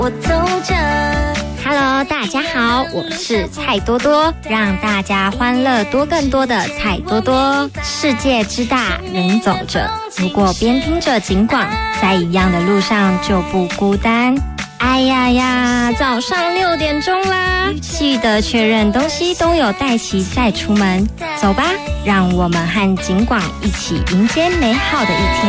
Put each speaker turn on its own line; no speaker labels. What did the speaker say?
我走着。Hello， 大家好，我是蔡多多，让大家欢乐多更多的蔡多多。世界之大，人走着，如果边听着警广，在一样的路上就不孤单。哎呀呀，早上6点钟啦，记得确认东西都有带齐再出门。走吧，让我们和警广一起迎接美好的一天。